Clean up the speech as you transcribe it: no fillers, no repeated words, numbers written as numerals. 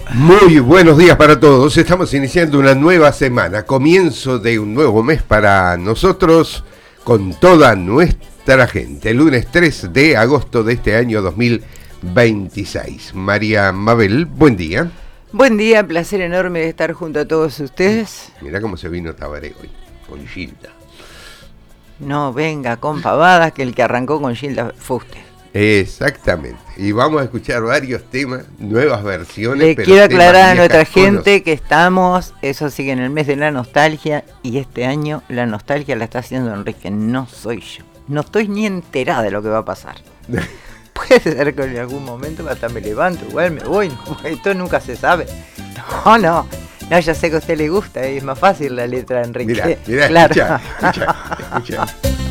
Muy buenos días para todos. Estamos iniciando una nueva semana, comienzo de un nuevo mes para nosotros con toda nuestra gente. Lunes 3 de agosto de este año 2026. María Mabel, buen día. Buen día, placer enorme de estar junto a todos ustedes. Mirá cómo se vino Tabaré hoy, con Gilda. No venga con pavadas, que el que arrancó con Gilda fue usted. Exactamente. Y vamos a escuchar varios temas, nuevas versiones. Le quiero aclarar a nuestra gente que estamos, eso sí, que en el mes de la nostalgia, y este año la nostalgia la está haciendo Enrique, no soy yo. No estoy ni enterada de lo que va a pasar. Puede ser que en algún momento hasta me levanto, igual me voy, no, esto nunca se sabe. No, ya sé que a usted le gusta, es más fácil la letra de Enrique. Mirá, claro. escucha.